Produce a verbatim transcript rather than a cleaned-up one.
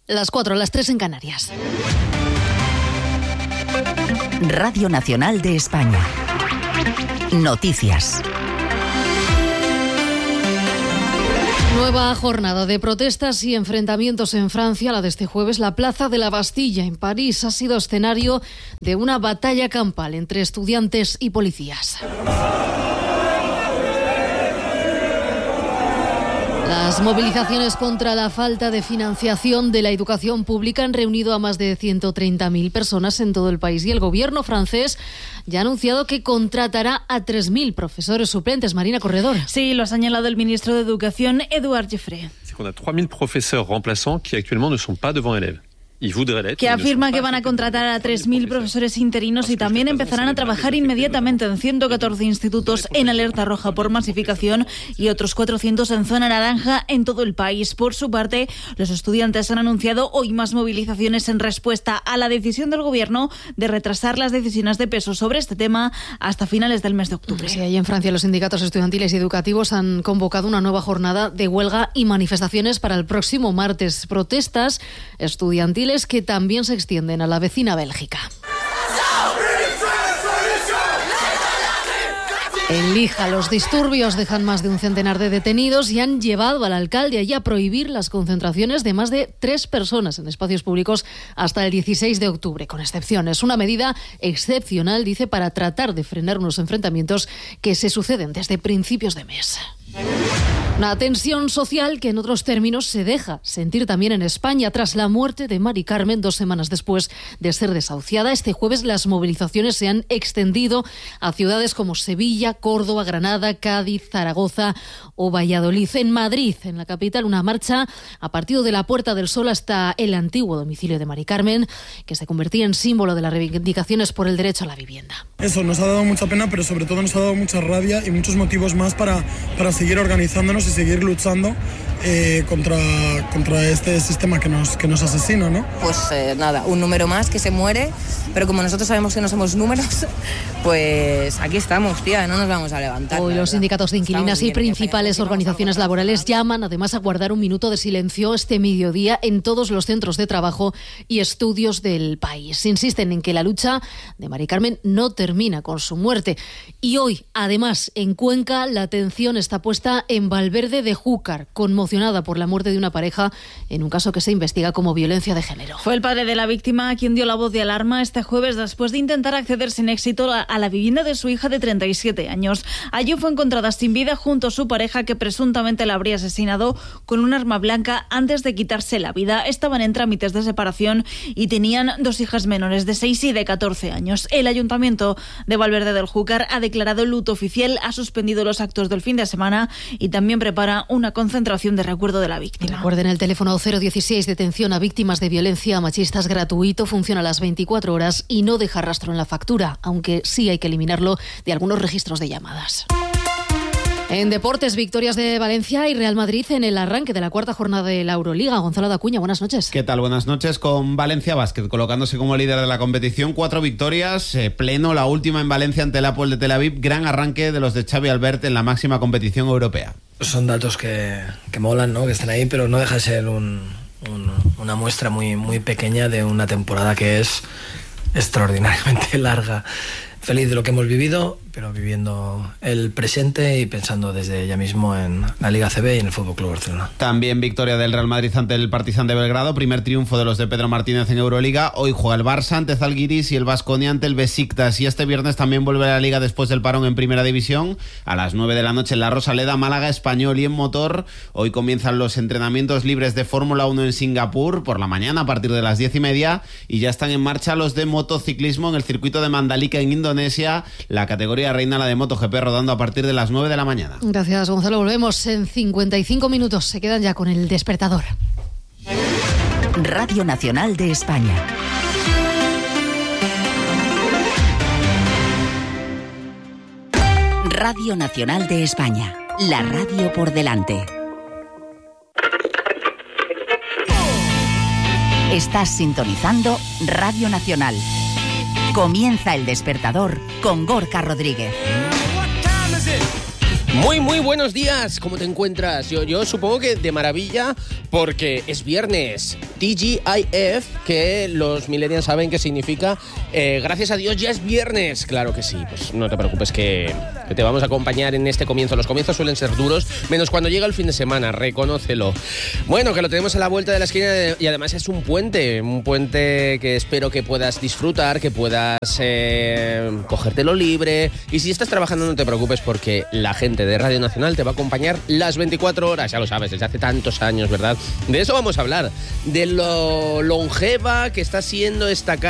Las cuatro, las tres en Canarias. Radio Nacional de España. Noticias. Nueva jornada de protestas y enfrentamientos en Francia, la de este jueves. La Plaza de la Bastilla en París ha sido escenario de una batalla campal entre estudiantes y policías. Las movilizaciones contra la falta de financiación de la educación pública han reunido a más de ciento treinta mil personas en todo el país y el gobierno francés ya ha anunciado que contratará a tres mil profesores suplentes. Marina Corredor. Sí, lo ha señalado el ministro de Educación, Édouard Geoffrey. C'est qu'on a trois mille professeurs remplaçants qui actuellement ne sont pas devant élèves. Que afirma que van a contratar a tres mil profesores interinos y también empezarán a trabajar inmediatamente en ciento catorce institutos en alerta roja por masificación y otros cuatrocientos en zona naranja en todo el país. Por su parte, los estudiantes han anunciado hoy más movilizaciones en respuesta a la decisión del gobierno de retrasar las decisiones de peso sobre este tema hasta finales del mes de octubre. Sí, ahí en Francia los sindicatos estudiantiles y educativos han convocado una nueva jornada de huelga y manifestaciones para el próximo martes. Protestas estudiantiles que también se extienden a la vecina Bélgica. En Lija, los disturbios dejan más de un centenar de detenidos y han llevado al alcalde allí a prohibir las concentraciones de más de tres personas en espacios públicos hasta el dieciséis de octubre, con excepciones. Una medida excepcional, dice, para tratar de frenar unos enfrentamientos que se suceden desde principios de mes. Una tensión social que en otros términos se deja sentir también en España tras la muerte de Mari Carmen dos semanas después de ser desahuciada. Este jueves las movilizaciones se han extendido a ciudades como Sevilla, Córdoba, Granada, Cádiz, Zaragoza o Valladolid. En Madrid, en la capital, una marcha a partir de la Puerta del Sol hasta el antiguo domicilio de Mari Carmen, que se convertía en símbolo de las reivindicaciones por el derecho a la vivienda. Eso nos ha dado mucha pena, pero sobre todo nos ha dado mucha rabia y muchos motivos más para, para seguir organizándonos y seguir luchando eh, contra, contra este sistema que nos, que nos asesina, ¿no? Pues eh, nada, un número más que se muere, pero como nosotros sabemos que no somos números, pues aquí estamos, tía, no nos vamos a levantar. Hoy los sindicatos de inquilinas y principales organizaciones laborales llaman además a guardar un minuto de silencio este mediodía en todos los centros de trabajo y estudios del país. Insisten en que la lucha de Mari Carmen no termina con su muerte. Y hoy, además, en Cuenca, la atención está puesta en Valverde de Júcar, conmocionada por la muerte de una pareja en un caso que se investiga como violencia de género. Fue el padre de la víctima quien dio la voz de alarma este jueves después de intentar acceder sin éxito a la vivienda de su hija de treinta y siete años. Allí fue encontrada sin vida junto a su pareja, que presuntamente la habría asesinado con un arma blanca antes de quitarse la vida. Estaban en trámites de separación y tenían dos hijas menores de seis y de catorce años. El Ayuntamiento de Valverde del Júcar ha declarado luto oficial, ha suspendido los actos del fin de semana y también prepara una concentración de recuerdo de la víctima. Recuerden, el teléfono cero dieciséis de atención a víctimas de violencia machista es gratuito, funciona a las veinticuatro horas y no deja rastro en la factura, aunque sí hay que eliminarlo de algunos registros de llamadas. En deportes, victorias de Valencia y Real Madrid en el arranque de la cuarta jornada de la Euroliga. Gonzalo Dacuña, buenas noches. ¿Qué tal? Buenas noches. Con Valencia Basket colocándose como líder de la competición. Cuatro victorias, eh, pleno, la última en Valencia ante el Hapoel de Tel Aviv. Gran arranque de los de Xavi Albert en la máxima competición europea. Son datos que, que molan, ¿no? Que están ahí, pero no deja de ser un, un, una muestra muy, muy pequeña de una temporada que es extraordinariamente larga. Feliz de lo que hemos vivido, pero viviendo el presente y pensando desde ya mismo en la Liga C B y en el Fútbol Club Barcelona. También victoria del Real Madrid ante el Partizan de Belgrado, primer triunfo de los de Pedro Martínez en Euroliga. Hoy juega el Barça ante Zalgiris y el Baskonia ante el Besiktas. Y este viernes también vuelve a la Liga después del parón en Primera División. A las nueve de la noche en la Rosaleda, Málaga, Español. Y en motor, hoy comienzan los entrenamientos libres de Fórmula uno en Singapur por la mañana a partir de las diez y media. Y ya están en marcha los de motociclismo en el circuito de Mandalika en Indonesia. La categoría reina, la de MotoGP, rodando a partir de las nueve de la mañana. Gracias, Gonzalo. Volvemos en cincuenta y cinco minutos. Se quedan ya con el despertador. Radio Nacional de España. Radio Nacional de España. La radio por delante. Estás sintonizando Radio Nacional. Comienza el despertador con Gorka Rodríguez. Muy, muy buenos días. ¿Cómo te encuentras? Yo, yo supongo que de maravilla porque es viernes. T G I F, que los millennials saben qué significa. Eh, gracias a Dios ya es viernes. Claro que sí. Pues no te preocupes que, que te vamos a acompañar en este comienzo. Los comienzos suelen ser duros, menos cuando llega el fin de semana, reconócelo. Bueno, que lo tenemos a la vuelta de la esquina y además es un puente. Un puente que espero que puedas disfrutar, que puedas eh, cogértelo libre. Y si estás trabajando no te preocupes porque la gente de Radio Nacional te va a acompañar las veinticuatro horas, ya lo sabes, desde hace tantos años, ¿verdad? De eso vamos a hablar, de lo longeva que está siendo esta